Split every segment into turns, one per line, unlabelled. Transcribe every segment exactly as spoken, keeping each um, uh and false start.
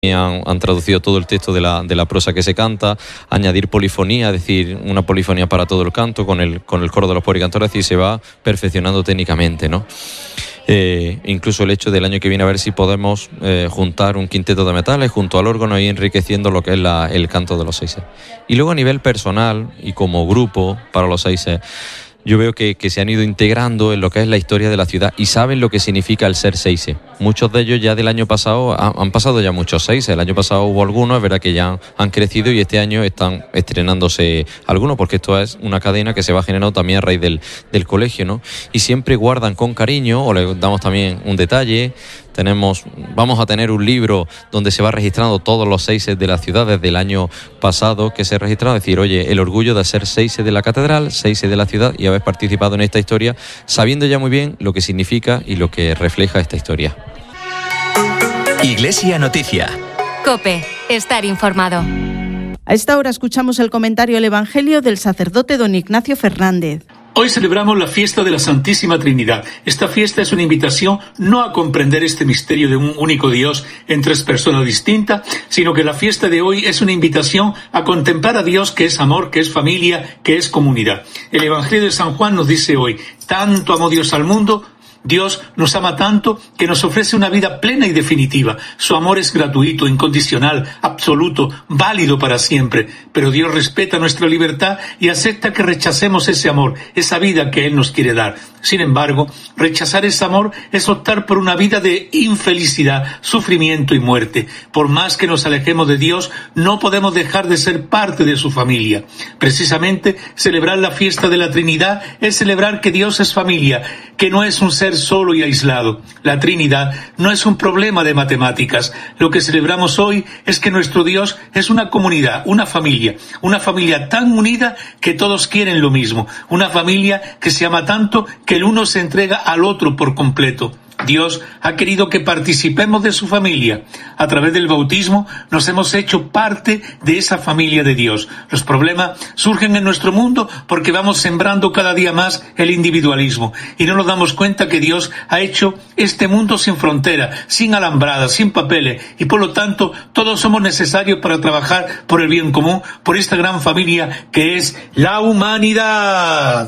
Han, han traducido todo el texto de la, de la prosa que se canta, añadir polifonía, es decir, una polifonía para todo el canto con el, con el coro de los puericantores, es decir, se va perfeccionando técnicamente, ¿no? Eh, incluso el hecho del año que viene a ver si podemos eh, juntar un quinteto de metales junto al órgano y enriqueciendo lo que es la, el canto de los seises. Y luego a nivel personal y como grupo para los seises, yo veo que, que se han ido integrando en lo que es la historia de la ciudad y saben lo que significa el ser seise. Muchos de ellos ya del año pasado, han, han pasado ya muchos seises. El año pasado hubo algunos, es verdad que ya han, han crecido y este año están estrenándose algunos, porque esto es una cadena que se va generando también a raíz del, del colegio, ¿no? Y siempre guardan con cariño, o le damos también un detalle. Tenemos, vamos a tener un libro donde se va registrando todos los seises de la ciudad desde el año pasado que se ha registrado, es decir, oye, el orgullo de ser seise de la catedral, seise de la ciudad y haber participado en esta historia, sabiendo ya muy bien lo que significa y lo que refleja esta historia.
Iglesia Noticia.
COPE, estar informado.
A esta hora escuchamos el comentario del Evangelio del sacerdote don Ignacio Fernández.
Hoy celebramos la fiesta de la Santísima Trinidad. Esta fiesta es una invitación no a comprender este misterio de un único Dios en tres personas distintas, sino que la fiesta de hoy es una invitación a contemplar a Dios, que es amor, que es familia, que es comunidad. El Evangelio de San Juan nos dice hoy: tanto amó Dios al mundo. Dios nos ama tanto que nos ofrece una vida plena y definitiva. Su amor es gratuito, incondicional, absoluto, válido para siempre. Pero Dios respeta nuestra libertad y acepta que rechacemos ese amor, esa vida que Él nos quiere dar. Sin embargo, rechazar ese amor es optar por una vida de infelicidad, sufrimiento y muerte. Por más que nos alejemos de Dios, no podemos dejar de ser parte de su familia. Precisamente, celebrar la fiesta de la Trinidad es celebrar que Dios es familia, que no es un ser solo y aislado. La Trinidad no es un problema de matemáticas. Lo que celebramos hoy es que nuestro Dios es una comunidad, una familia, una familia tan unida que todos quieren lo mismo, una familia que se ama tanto que el uno se entrega al otro por completo. Dios ha querido que participemos de su familia. A través del bautismo nos hemos hecho parte de esa familia de Dios. Los problemas surgen en nuestro mundo porque vamos sembrando cada día más el individualismo y no nos damos cuenta que Dios ha hecho este mundo sin frontera, sin alambradas, sin papeles, y por lo tanto todos somos necesarios para trabajar por el bien común, por esta gran familia que es la humanidad.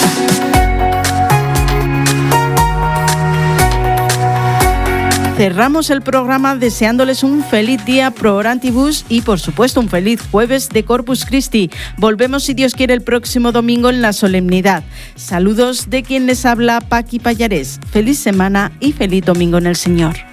Cerramos el programa deseándoles un feliz día pro orantibus y, por supuesto, un feliz jueves de Corpus Christi. Volvemos, si Dios quiere, el próximo domingo en la solemnidad. Saludos de quien les habla, Paqui Pallarés. Feliz semana y feliz domingo en el Señor.